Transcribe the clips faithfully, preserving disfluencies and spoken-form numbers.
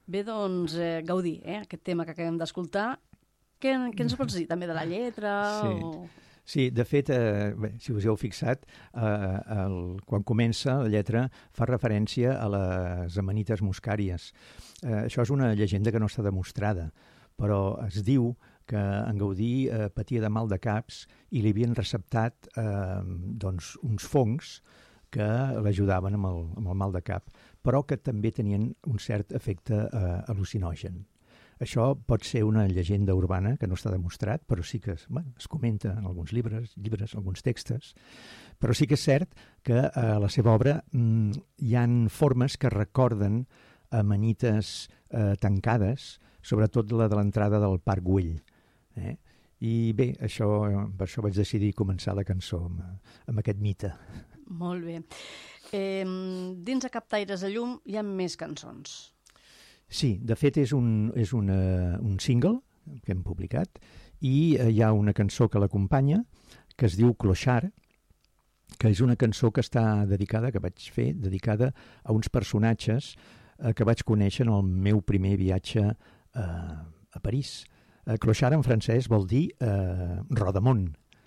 Bé, doncs, eh, Gaudí, eh, aquest tema que acabem d'escoltar. Què, què ens pots dir també de la lletra? Sí. O... Sí, de fet, eh, bé, si us heu fixat, eh, el, quan comença la lletra fa referència a les amanites muscàries. Eh, això és una llegenda que no està demostrada, però es diu que en Gaudí eh, patia de mal de caps i li havien receptat eh, doncs, uns fongs que l'ajudaven amb, el, amb el mal de cap, però que també tenien un cert efecte eh, al·lucinogen. Això pot ser una llegenda urbana que no està demostrat, però sí que es, bueno, es comenta en alguns llibres, llibres, alguns textos, però sí que és cert que a la seva obra mm, hi han formes que recorden amanites eh, tancades, sobretot la de l'entrada del Parc Güell. Eh? I bé, això, per això vaig decidir començar la cançó amb, amb aquest mite. Molt bé. Eh, dins de Captaires de llum hi ha més cançons. Sí, de fet és un, és una, un single que hem publicat i hi ha una cançó que l'acompanya que es diu Clochard, que és una cançó que està dedicada, que vaig fer, dedicada a uns personatges eh, que vaig conèixer en el meu primer viatge eh, a París. Eh, Clochard en francès vol dir eh, rodamont.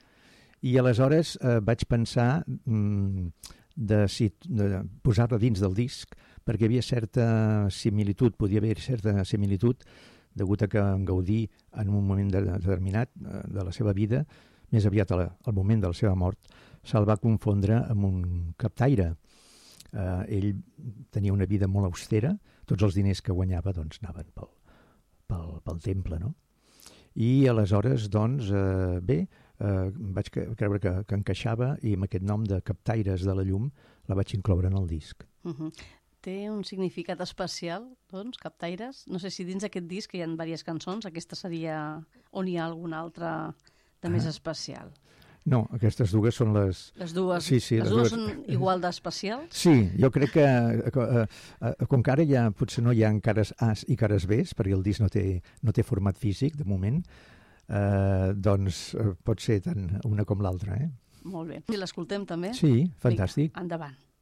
I aleshores eh, vaig pensar mm, de, de posar-la dins del disc perquè hi havia certa similitud, podia haver certa similitud degut a que en Gaudí en un moment de, determinat de la seva vida, més aviat al, al moment de la seva mort, se'l va confondre amb un captaire. Eh, ell tenia una vida molt austera, tots els diners que guanyava doncs, anaven pel, pel, pel temple, no? I aleshores, doncs, eh, bé, eh, vaig creure que, que encaixava i amb aquest nom de Captaires de la llum la vaig incloure en el disc. Uh-huh. Té un significat especial, doncs, Captaires? No sé si dins d'aquest disc hi ha diverses cançons, aquesta seria on hi ha alguna altra de més especial. No, aquestes dues són les... Les dues, sí, sí, les les dues dues són igual d'especials? Sí, jo crec que eh, eh, com que ara ja potser no hi ha cares A's i cares B's, perquè el disc no té, no té format físic de moment, eh, doncs eh, pot ser tant una com l'altra. Eh? Molt bé. I l'escoltem també? Sí, fantàstic. Vinga, endavant.